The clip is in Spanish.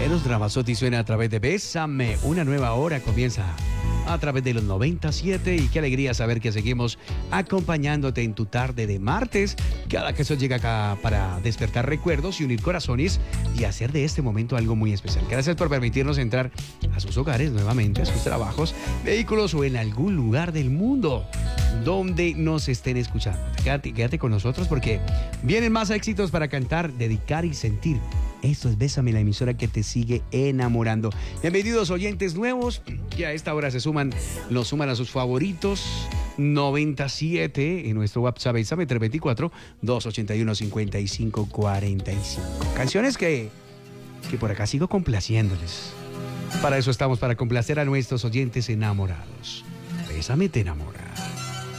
Eros Ramazzotti suena a través de Bésame. Una nueva hora comienza a través de los 97 y qué alegría saber que seguimos acompañándote en tu tarde de martes. Cada que eso llega acá para despertar recuerdos y unir corazones y hacer de este momento algo muy especial. Gracias por permitirnos entrar a sus hogares nuevamente, a sus trabajos, vehículos o en algún lugar del mundo donde nos estén escuchando. Quédate con nosotros porque vienen más éxitos para cantar, dedicar y sentir. Esto es Bésame, la emisora que te sigue enamorando. Bienvenidos oyentes nuevos que a esta hora nos suman a sus favoritos. 97 en nuestro WhatsApp Bésame 324-281-5545. Canciones que por acá sigo complaciéndoles. Para eso estamos, para complacer a nuestros oyentes enamorados. Bésame te enamora.